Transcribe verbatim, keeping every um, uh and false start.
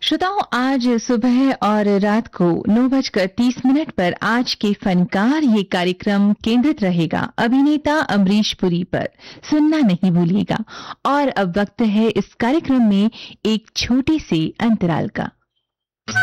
श्रोताओं, आज सुबह और रात को नौ बजकर तीस मिनट पर आज के फनकार ये कार्यक्रम केंद्रित रहेगा अभिनेता अमरीश पुरी पर। सुनना नहीं भूलिएगा। और अब वक्त है इस कार्यक्रम में एक छोटे से अंतराल का।